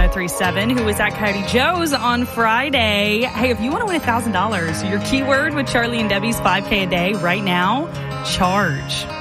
1037, who was at Coyote Joe's on Friday. Hey, if you want to win $1,000, your keyword with Charlie and Debbie's 5K a day right now, charge.